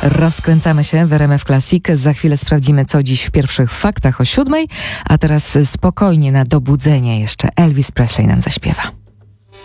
Rozkręcamy się w RMF Classic. Za chwilę sprawdzimy, co dziś w pierwszych faktach o 7:00, a teraz spokojnie na dobudzenie jeszcze Elvis Presley nam zaśpiewa.